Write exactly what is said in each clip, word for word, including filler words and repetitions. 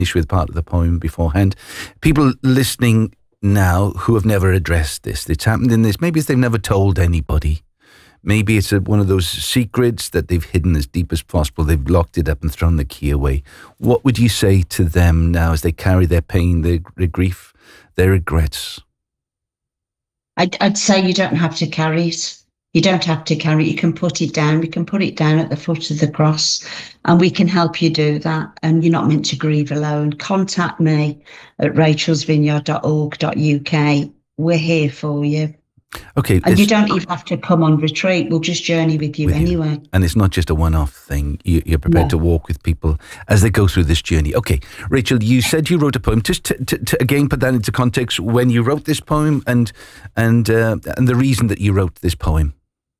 finish with part of the poem beforehand. People listening now who have never addressed this, it's happened in this, maybe they've never told anybody. Maybe it's a, one of those secrets that they've hidden as deep as possible. They've locked it up and thrown the key away. What would you say to them now as they carry their pain, their, their grief, their regrets? I'd, I'd say you don't have to carry it. You don't have to carry it. You can put it down. We can put it down at the foot of the cross, and we can help you do that. And you're not meant to grieve alone. Contact me at rachels vineyard dot org dot U K. We're here for you. Okay, and you don't even have to come on retreat. We'll just journey with you with anyway. You. And it's not just a one-off thing. You, you're prepared no. to walk with people as they go through this journey. Okay, Rachel, you said you wrote a poem. Just to, to, to again put that into context, when you wrote this poem and and uh, and the reason that you wrote this poem.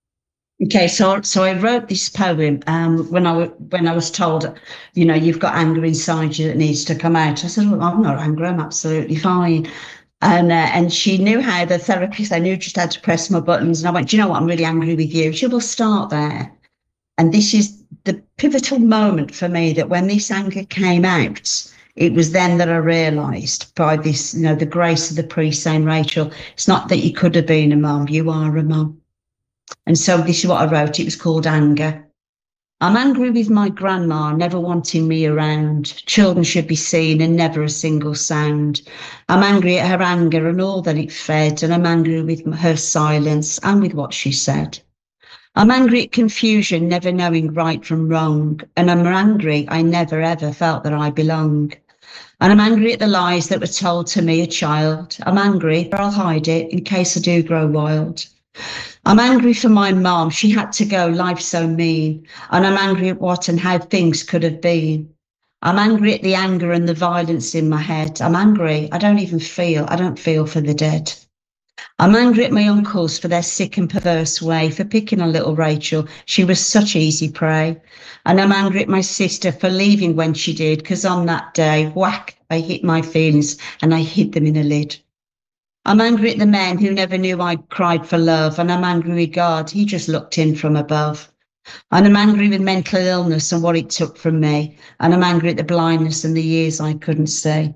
Okay, so so I wrote this poem um, when I when I was told, you know, you've got anger inside you that needs to come out. I said, well, I'm not angry. I'm absolutely fine. And uh, and she knew how, the therapist, I knew just had to press my buttons. And I went, do you know what? I'm really angry with you. She said, well, start there. And this is the pivotal moment for me, that when this anger came out, it was then that I realised, by this, you know, the grace of the priest saying, Rachel, it's not that you could have been a mum, you are a mum. And so this is what I wrote. It was called Anger. I'm angry with my grandma never wanting me around. Children should be seen and never a single sound. I'm angry at her anger and all that it fed, and I'm angry with her silence and with what she said. I'm angry at confusion, never knowing right from wrong, and I'm angry I never ever felt that I belong. And I'm angry at the lies that were told to me, a child. I'm angry, but I'll hide it in case I do grow wild. I'm angry for my mum. She had to go, life so mean. And I'm angry at what and how things could have been. I'm angry at the anger and the violence in my head. I'm angry. I don't even feel. I don't feel for the dead. I'm angry at my uncles for their sick and perverse way, for picking on little Rachel. She was such easy prey. And I'm angry at my sister for leaving when she did, because on that day, whack, I hit my feelings and I hid them in a lid. I'm angry at the men who never knew I cried for love, and I'm angry with God. He just looked in from above. And I'm angry with mental illness and what it took from me, and I'm angry at the blindness and the years I couldn't see.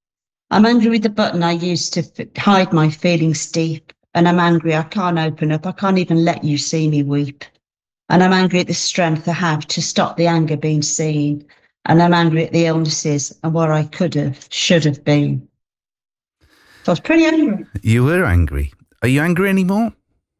I'm angry with the button I used to f- hide my feelings deep, and I'm angry I can't open up. I can't even let you see me weep. And I'm angry at the strength I have to stop the anger being seen, and I'm angry at the illnesses and what I could have, should have been. So I was pretty angry. You were angry. Are you angry anymore?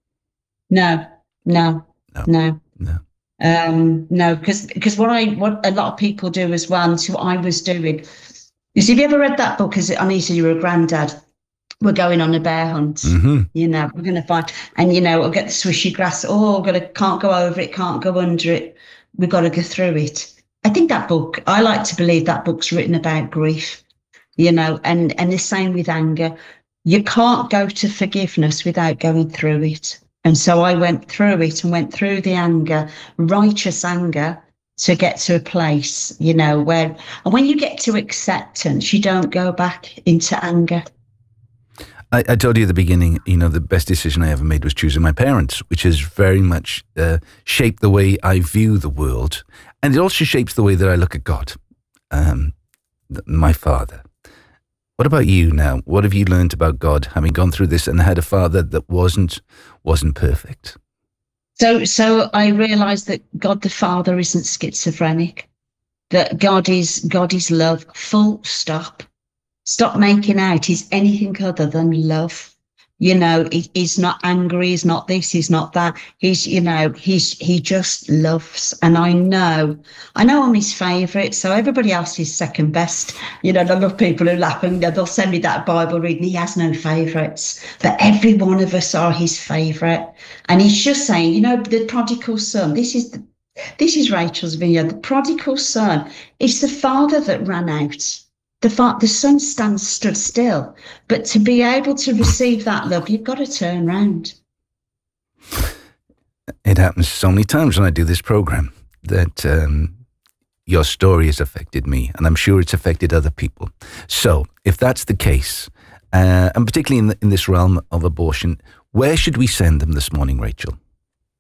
No, no, no, no, no. Um, no, because because what I what a lot of people do as well, and so what I was doing. You see, have you ever read that book? Is it Anita? You were a granddad. We're going on a bear hunt. Mm-hmm. You know, we're going to find, and you know, we'll get the swishy grass. Oh, we're gonna can't go over it, can't go under it. We've got to go through it. I think that book. I like to believe that book's written about grief. You know, and, and the same with anger. You can't go to forgiveness without going through it. And so I went through it and went through the anger, righteous anger, to get to a place, you know, where, and when you get to acceptance, you don't go back into anger. I, I told you at the beginning, you know, the best decision I ever made was choosing my parents, which has very much uh, shaped the way I view the world. And it also shapes the way that I look at God, um, my father. What about you now? What have you learned about God, having gone through this and had a father that wasn't wasn't perfect? So, so I realised that God the Father isn't schizophrenic. That God is God is love. Full stop. Stop making out He's anything other than love. You know, he, he's not angry. He's not this. He's not that. He's, you know, he's he just loves. And I know, I know I'm his favourite. So everybody else is second best. You know, I love people who laugh and they'll send me that Bible reading. He has no favourites, but every one of us are his favourite. And he's just saying, you know, the prodigal son. This is the, this is Rachel's vineyard. The prodigal son. It's the father that ran out. The, fa- the son stands stood still, but to be able to receive that love, you've got to turn round. It happens so many times when I do this program that um, your story has affected me, and I'm sure it's affected other people. So if that's the case, uh, and particularly in, the, in this realm of abortion, where should we send them this morning, Rachel?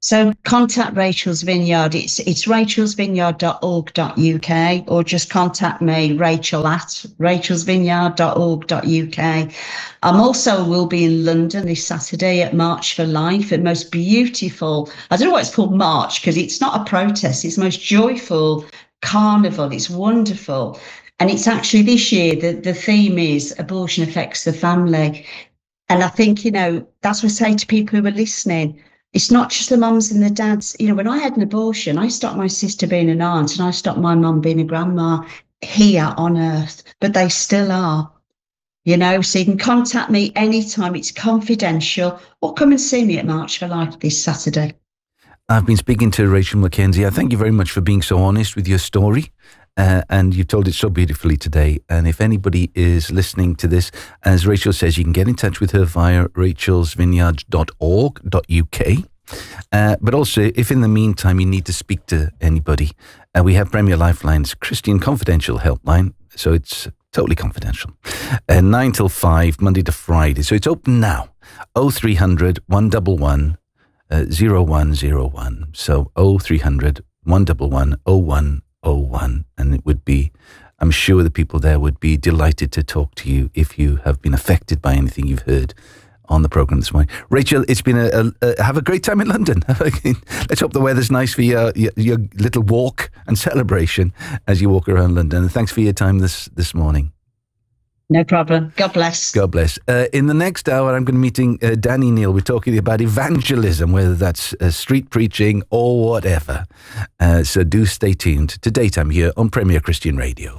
So contact Rachel's Vineyard. It's it's rachels vineyard dot org dot U K, or just contact me, Rachel at rachels vineyard dot org dot U K. I'm also will be in London this Saturday at March for Life, the most beautiful, I don't know why it's called March, because it's not a protest, it's the most joyful carnival. It's wonderful. And it's actually this year, the, the theme is abortion affects the family. And I think, you know, that's what I say to people who are listening. It's not just the mums and the dads. You know, when I had an abortion, I stopped my sister being an aunt and I stopped my mum being a grandma here on earth, but they still are, you know, so you can contact me anytime. It's confidential, or come and see me at March for Life this Saturday. I've been speaking to Rachel Mackenzie. I thank you very much for being so honest with your story. Uh, and you've told it so beautifully today. And if anybody is listening to this, as Rachel says, you can get in touch with her via rachels vineyard dot org dot U K. Uh, but also, if in the meantime you need to speak to anybody, uh, we have Premier Lifeline's Christian Confidential Helpline. So it's totally confidential. Uh, nine till five, Monday to Friday. So it's open now. oh three hundred, one one one, oh one oh one. So oh three hundred, one one one, oh one oh one. And it would be, I'm sure the people there would be delighted to talk to you if you have been affected by anything you've heard on the programme this morning. Rachel, it's been a, a, a have a great time in London. Let's hope the weather's nice for your, your your little walk and celebration as you walk around London. And thanks for your time this this morning. No problem. God bless. God bless. Uh, in the next hour, I'm going to be meeting uh, Danny Neal. We're talking about evangelism, whether that's uh, street preaching or whatever. Uh, so do stay tuned to Daytime here on Premier Christian Radio.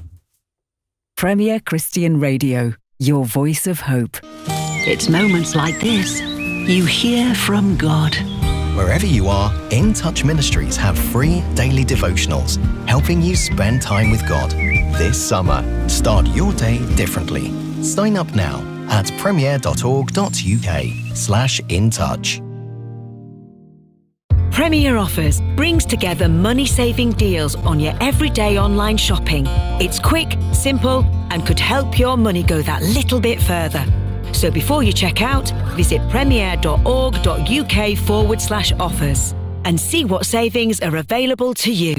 Premier Christian Radio, your voice of hope. It's moments like this you hear from God. Wherever you are, In Touch Ministries have free daily devotionals helping you spend time with God. This summer, start your day differently. Sign up now at premier dot org dot U K slash in touch. Premier Offers brings together money-saving deals on your everyday online shopping. It's quick, simple, and could help your money go that little bit further. So before you check out, visit premier dot org dot U K forward slash offers and see what savings are available to you.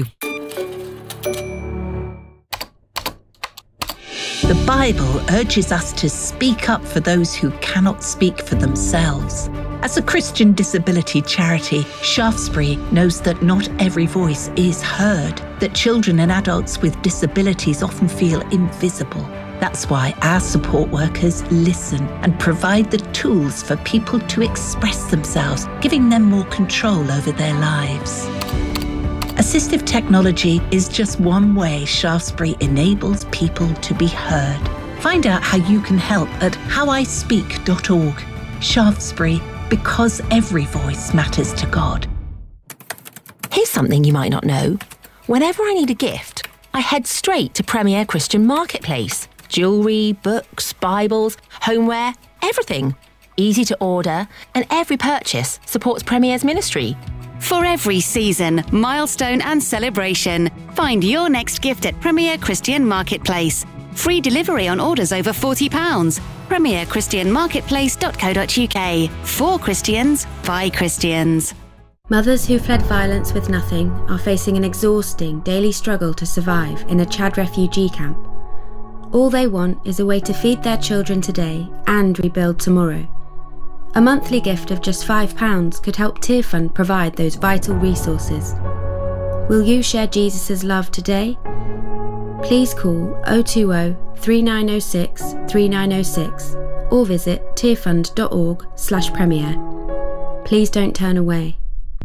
The Bible urges us to speak up for those who cannot speak for themselves. As a Christian disability charity, Shaftesbury knows that not every voice is heard, that children and adults with disabilities often feel invisible. That's why our support workers listen and provide the tools for people to express themselves, giving them more control over their lives. Assistive technology is just one way Shaftesbury enables people to be heard. Find out how you can help at how I speak dot org. Shaftesbury, because every voice matters to God. Here's something you might not know. Whenever I need a gift, I head straight to Premier Christian Marketplace. Jewellery, books, Bibles, homeware, everything. Easy to order, and every purchase supports Premier's ministry. For every season, milestone and celebration, find your next gift at Premier Christian Marketplace. Free delivery on orders over forty pounds. premier christian marketplace dot co dot U K. For Christians, by Christians. Mothers who fled violence with nothing are facing an exhausting daily struggle to survive in a Chad refugee camp. All they want is a way to feed their children today and rebuild tomorrow. A monthly gift of just five pounds could help Tearfund provide those vital resources. Will you share Jesus' love today? Please call oh two oh, three nine oh six, three nine oh six or visit tearfund dot org slash premier. Please don't turn away.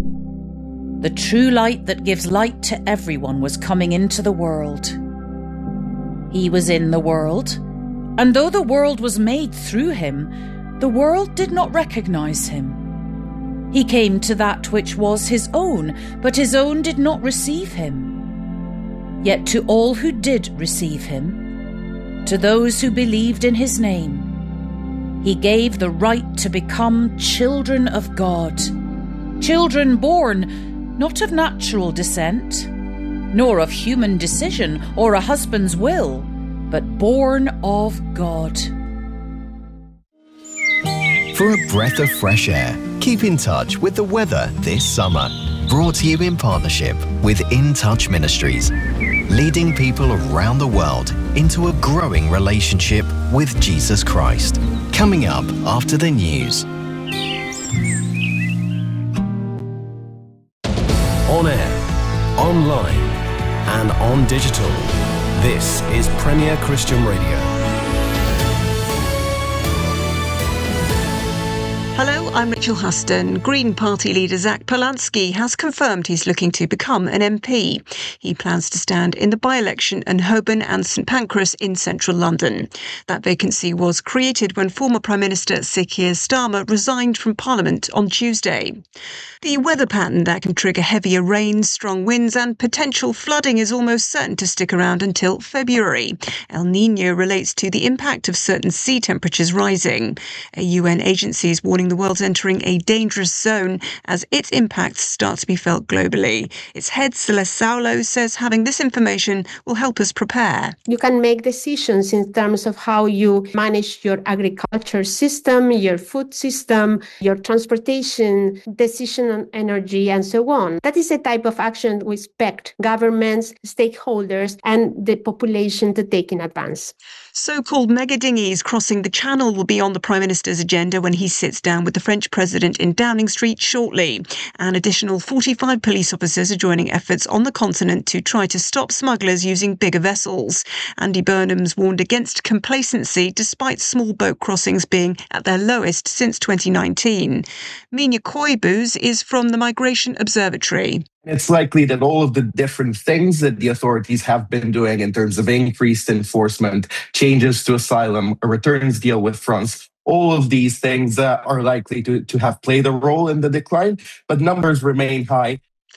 The true light that gives light to everyone was coming into the world. He was in the world, and though the world was made through him, the world did not recognize him. He came to that which was his own, but his own did not receive him. Yet to all who did receive him, to those who believed in his name, he gave the right to become children of God. Children born not of natural descent, nor of human decision or a husband's will, but born of God. For a breath of fresh air, Keep in touch with the weather this summer. Brought to you in partnership with In Touch Ministries, leading people around the world into a growing relationship with Jesus Christ. Coming up after the news. On air, online, and on digital. This is Premier Christian Radio. Hello, I'm Rachel Huston. Green Party leader Zach Polanski has confirmed he's looking to become an M P. He plans to stand in the by-election in Holborn and St Pancras in central London. That vacancy was created when former Prime Minister Sir Keir Starmer resigned from Parliament on Tuesday. The weather pattern that can trigger heavier rain, strong winds and potential flooding is almost certain to stick around until February. El Niño relates to the impact of certain sea temperatures rising. A U N agency is warning the world's entering a dangerous zone as its impacts start to be felt globally. Its head, Celeste Saulo, says having this information will help us prepare. You can make decisions in terms of how you manage your agriculture system, your food system, your transportation, decision on energy, and so on. That is the type of action we expect governments, stakeholders, and the population to take in advance. So-called mega dinghies crossing the Channel will be on the Prime Minister's agenda when he sits down with the French President in Downing Street shortly. An additional forty-five police officers are joining efforts on the continent to try to stop smugglers using bigger vessels. Andy Burnham's warned against complacency despite small boat crossings being at their lowest since twenty nineteen. Minya Koibus is from the Migration Observatory. It's likely that all of the different things that the authorities have been doing in terms of increased enforcement, changes to asylum, a returns deal with France, all of these things uh, are likely to, to have played a role in the decline, but numbers remain high.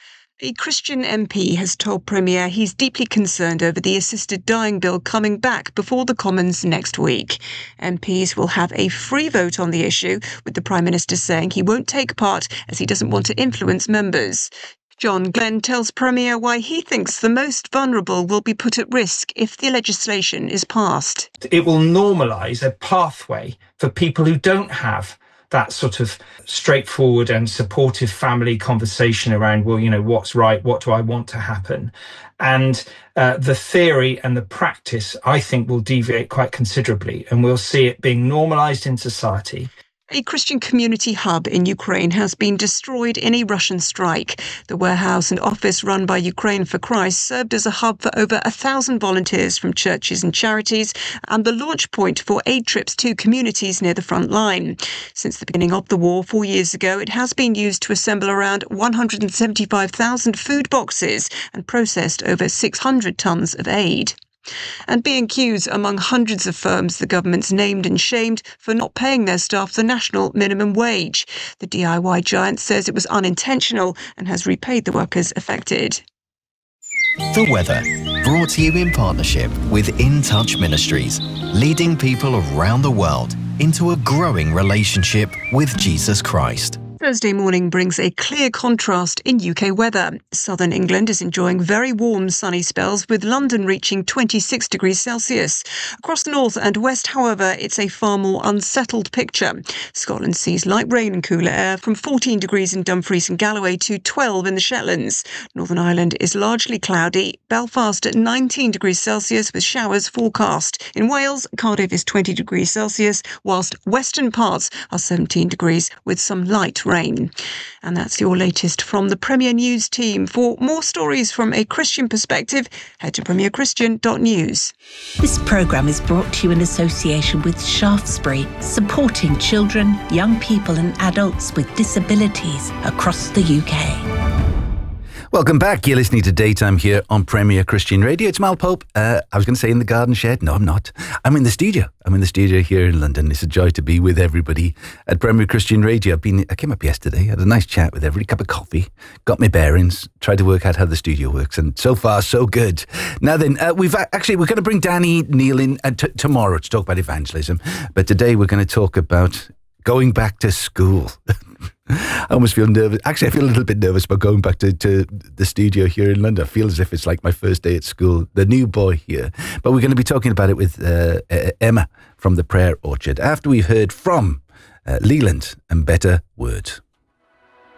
A Christian M P has told Premier he's deeply concerned over the assisted dying bill coming back before the Commons next week. M Ps will have a free vote on the issue, with the Prime Minister saying he won't take part as he doesn't want to influence members. John Glenn tells Premier why he thinks the most vulnerable will be put at risk if the legislation is passed. It will normalise a pathway for people who don't have that sort of straightforward and supportive family conversation around, well, you know, what's right, what do I want to happen? And uh, the theory and the practice, I think, will deviate quite considerably, and we'll see it being normalised in society. A Christian community hub in Ukraine has been destroyed in a Russian strike. The warehouse and office run by Ukraine for Christ served as a hub for over a thousand volunteers from churches and charities and the launch point for aid trips to communities near the front line. Since the beginning of the war four years ago, it has been used to assemble around one hundred seventy-five thousand food boxes and processed over six hundred tonnes of aid. And B and Q's among hundreds of firms the government's named and shamed for not paying their staff the national minimum wage. The D I Y giant says it was unintentional and has repaid the workers affected. The weather, brought to you in partnership with In Touch Ministries, leading people around the world into a growing relationship with Jesus Christ. Thursday morning brings a clear contrast in U K weather. Southern England is enjoying very warm sunny spells, with London reaching twenty-six degrees Celsius. Across the north and west, however, it's a far more unsettled picture. Scotland sees light rain and cooler air from fourteen degrees in Dumfries and Galloway to twelve in the Shetlands. Northern Ireland is largely cloudy. Belfast at nineteen degrees Celsius with showers forecast. In Wales, Cardiff is twenty degrees Celsius, whilst western parts are seventeen degrees with some light rain. Rain. And that's your latest from the Premier News team. For more stories from a Christian perspective, head to premier christian dot news. This programme is brought to you in association with Shaftesbury, supporting children, young people and adults with disabilities across the U K. Welcome back. You're listening to Daytime here on Premier Christian Radio. It's Mal Pope. Uh, I was going to say in the garden shed. No, I'm not. I'm in the studio. I'm in the studio here in London. It's a joy to be with everybody at Premier Christian Radio. I've been, I came up yesterday, had a nice chat with everybody, cup of coffee, got my bearings, tried to work out how the studio works, and so far, so good. Now then, uh, we've actually, we're going to bring Danny Neil in uh, t- tomorrow to talk about evangelism, but today we're going to talk about going back to school. I almost feel nervous. Actually, I feel a little bit nervous about going back to, to the studio here in London. I feel as if it's like my first day at school, the new boy here. But we're going to be talking about it with uh, Emma from the Prayer Orchard after we've heard from uh, Leland and Better Word.